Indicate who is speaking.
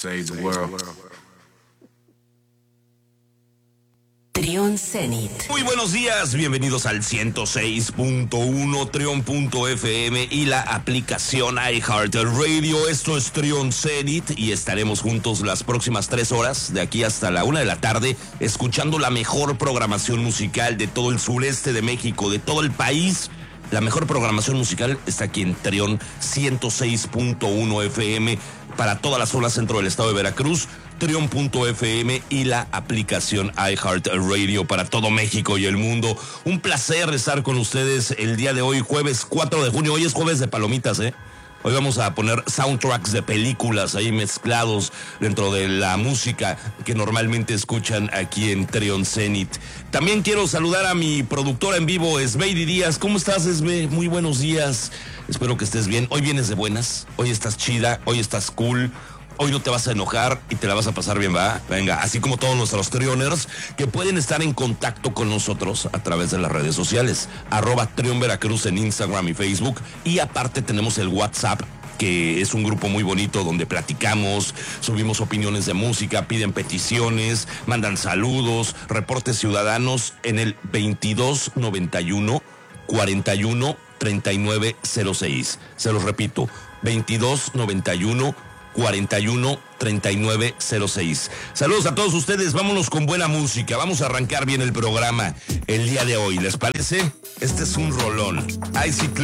Speaker 1: Save the world.
Speaker 2: Trión Zenit.
Speaker 3: Muy buenos días, bienvenidos al 106.1 Trión.fm y la aplicación iHeartRadio. Esto es Trión Zenit y estaremos juntos las próximas 3 horas, de aquí hasta la 1 de la tarde, escuchando la mejor programación musical de todo el sureste de México, de todo el país. La mejor programación musical está aquí en Trión 106.1 FM para toda la zona centro del estado de Veracruz, Trión.fm y la aplicación iHeartRadio para todo México y el mundo. Un placer estar con ustedes el día de hoy, jueves 4 de junio. Hoy es jueves de palomitas, ¿eh? Hoy vamos a poner soundtracks de películas ahí mezclados dentro de la música que normalmente escuchan aquí en Trión Zenit. También quiero saludar a mi productora en vivo, Esmeidi Díaz. ¿Cómo estás, Esme? Muy buenos días. Espero que estés bien. Hoy vienes de buenas, hoy estás chida, hoy estás cool. Hoy no te vas a enojar y te la vas a pasar bien, ¿va? Venga, así como todos nuestros trioners que pueden estar en contacto con nosotros a través de las redes sociales, @Trión Veracruz en Instagram y Facebook. Y aparte tenemos el WhatsApp, que es un grupo muy bonito donde platicamos, subimos opiniones de música, piden peticiones, mandan saludos, reportes ciudadanos en el 2291 41 3906. Se los repito, 2291 41 3906. Saludos a todos ustedes, vámonos con buena música, vamos a arrancar bien el programa el día de hoy, ¿les parece? Este es un rolón. Icy